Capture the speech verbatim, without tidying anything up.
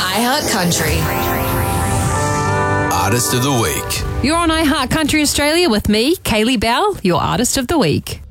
iHeart Country. Artist of the Week. You're on iHeart Country Australia with me, Kaylee Bell, your Artist of the Week.